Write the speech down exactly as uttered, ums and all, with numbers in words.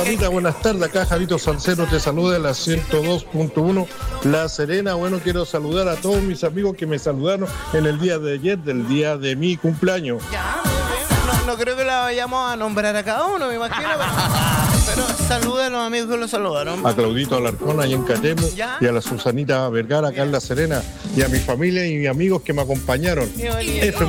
mamita, buenas tardes. Acá Javito Salcero te saluda en la ciento dos punto uno La Serena. Bueno, quiero saludar a todos mis amigos que me saludaron en el día de ayer, del día de mi cumpleaños. Ya, muy bien. No, no creo que la vayamos a nombrar a cada uno, me imagino. Pero, pero saluda a los amigos que lo saludaron. A Claudito Alarcón allá en Catemo, ¿Ya? y a la Susanita Vergara acá en La Serena, y a mi familia y mis amigos que me acompañaron. Qué bonito. Eso